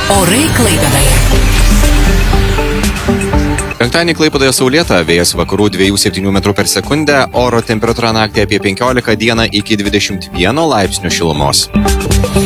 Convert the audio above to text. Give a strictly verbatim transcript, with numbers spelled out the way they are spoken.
Orai Klaipėdoje. Penktadienį Klaipėdoje saulėta, vėjas vakarų dviejų septynių metrų per sekundę, oro temperatūra naktį apie penkiolika, dieną iki dvidešimt vieno laipsnių šilumos.